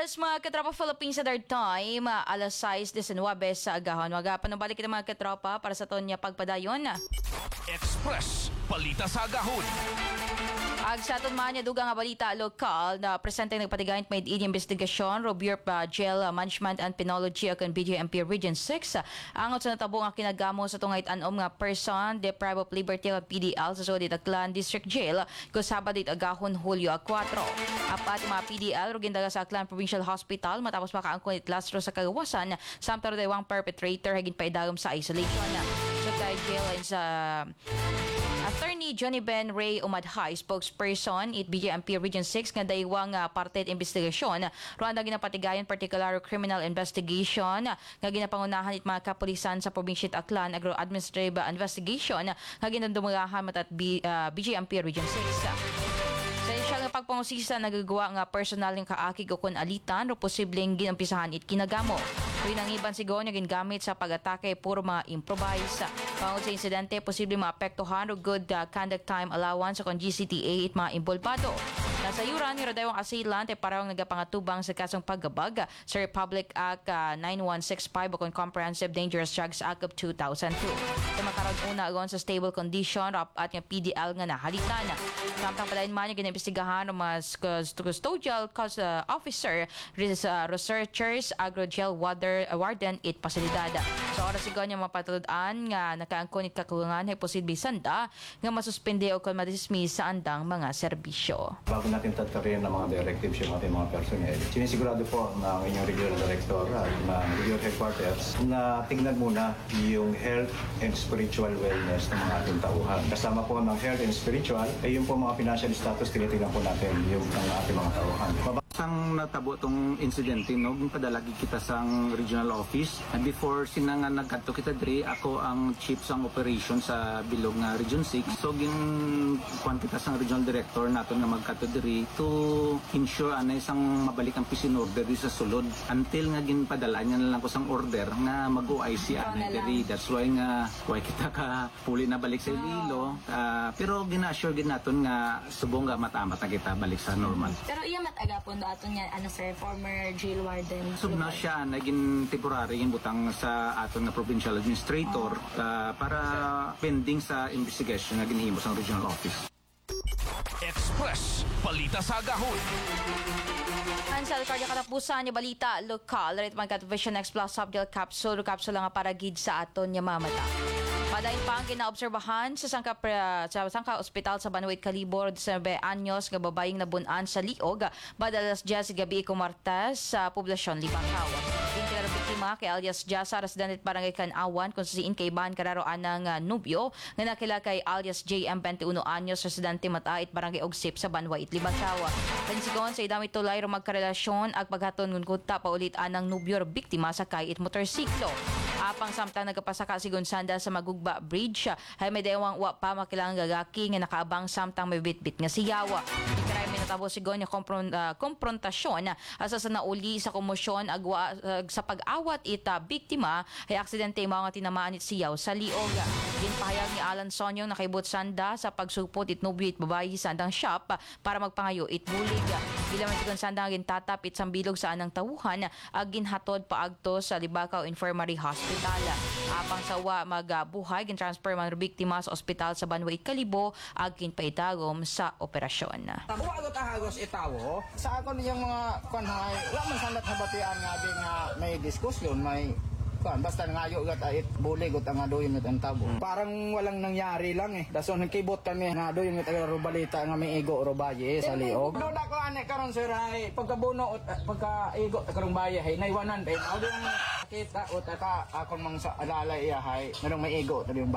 oras mga katropa Philippines sa third time, alas 6:19 sa agahon. Panubalik kita mga katropa para sa tonya pagpadayon. Express Balita sa Agahon. Ag sa aton man dugang nga balita lokal na presente nagpatigayon may investigasyon Bureau of Jail Management and Penology akong BJMP Region 6 angot sa natabo nga kinagamo sa tungay anom nga person deprived of liberty of PDL sa Sudit Aklan District Jail ko Sabado agahon Hulyo 4. Apat mga PDL rugin daga sa Aklan Provincial Hospital matapos makaangkon lastro sa kagawasan samtang daywang perpetrator hagin paidagom sa isolation. So kay jail sa Attorney Johnny Ben Ray Umadhay, spokesperson at BJMP Region 6 nga daywang parte at investigasyon. Ruan na ginapatigayon particular criminal investigation nga ginapangunahan it mga kapulisan sa probinsya Aklan agro-administrative investigation nga ginadumagahan matat BJMP Region 6. Sa siya nga pagpangusisa nagagawa nga personal ng kaakig o kun alitan o posibleng ginampisahan it kinagamo. Kung ang iban sigaw niya gingamit sa pag-atake puro mga improvise. Pangod sa insidente, posibleng maapektuhan o good conduct time allowance sa kung GCTA it mga imbolbado. Nasa yuran, niradayong assailant ay parang nagapangatubang sa kasong paggabag sa Republic Act 9165 o kung Comprehensive Dangerous Drugs Act of 2002. Sa makarag una agon sa stable condition at yung PDL nga nahalitan. Samtang palain man yung ginaimbestigahan ng mga custodial officer, researchers, agro-jail warden it pasilidad. Sa oras sigaw niya mapatulad-an nga nakaangkon it kakulangan ay posibleng sanda nga masuspende o kung madismiss sa andang mga serbisyo. Bago natin tatarin ng mga directives yung ating mga personnel, sinisigurado po ng inyong regional director at ng regional headquarters na tingnan muna yung health and spiritual wellness ng mga ating tauhan. Kasama po ng health and spiritual ay yung po mga financial status, tinitingnan po natin yung ng ating mga tauhan. Sang natabo tong insidente no padalagi kita sang regional office and before sinangan nagkadto kita diri ako ang chief sang operation sa bilog nga region 6 so gin kwan kita sang regional director naton nga magkadto diri to ensure anay sang mabalik ang peace in order di sa sulod until nga ginpadala niya na lang ko sang order nga mag-OIC anay diri that's why nga why kita ka puli na balik sa Iloilo pero gina-assure gid naton nga subong nga matamat na kita balik sa normal. Pero iya mataga po aton nga sir former jail warden. Sub na siya naging temporary yung butang sa aton na provincial administrator para pending sa investigation na ginihimo sa regional office. Express Balita sa Agahon. Ansel karya katapusan ni balita lokal ret mga Vision X Plus Subdel Capsule nga para gid sa aton nga mamata. Padayon pa ang kinaobserbahan sa sangka ospital sa Banwait Calibor 19 anyos nga babayeng nabunan sa liog badalas Jazz gabi ko Martes sa poblasyon Libakaw. Inter biktima kay alias Jasa resident barangay Kanawan kung siin kay Ban kararoan ng nubyo nga nakila kay alias JM 21 anyos residente Matait barangay Ogsip sa Banwait Libakaw. Pansigon sa idami tulay ro magkarelasyon ag paghaton ngun kunta paulit anang nubyo biktima sa kay it motorsiklo. Apang samtang nagapasaka si Gonzanda sa Magugba Bridge ay may dewang wa pa makilang gagaki nga nakaabang samtang may bitbit nga siyawa. Ikaray may natabo si Gonya komprontasyon asa sa nauli sa komosyon agwa sa pag-awat ita biktima ay aksidente mga tinamaan it siyaw sa liog. Ginpahayag ni Alan Sonyong nakaibot sanda sa pagsupot it nubyo it babayi sandang shop para magpangayo it bulig. Bilang si Gonzanda ang gintatap it sambilog sa anang tawuhan ag ginhatod paagto sa Libakaw Infirmary Hospital. Apang sawa magbuhay gin-transfer man biktima sa ospital sa Banwait Kalibo ag ginpaitagom sa operasyon. Buwagot ahagos itawo sa akon yung mga kanhay wa man sandat habatian nga di nga may diskusyon may basta ngayo gat ait bulig ut ang adoy mit ang tabo. Parang walang nangyari lang dason nagkibot kami nga adoy mit aga balita nga may igo robaye sa liog. Do na ko ane karon sir ay pagkabuno ut pagkaigo ta karong baye hay naiwanan day adoy kita ut ata akon mang sa alala iya hay merong may igo ta